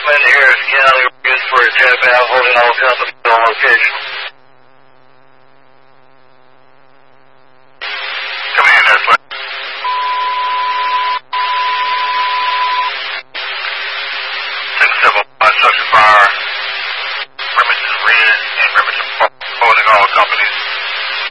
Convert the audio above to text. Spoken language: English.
in Harris County. We're good for a tap out, holding all companies on location. Command, that's right. 675, structure fire.